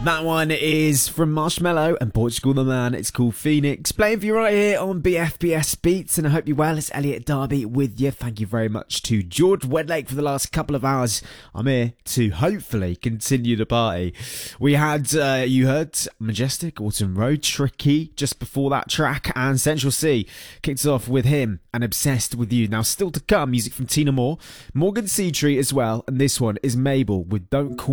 That one is from Marshmello and Portugal the Man. It's called Phoenix. Playing for you right here on BFBS Beats, and I hope you're well. It's Elliot Darby with you. Thank you very much to George Wedlake for the last couple of hours. I'm here to hopefully continue the party. We had, you heard Majestic, Autumn Road, Tricky just before that track, and Central C kicked off with him and Obsessed With You. Now, still to come, music from Tina Moore, Morgan Seatree as well, and this one is Mabel with Don't Call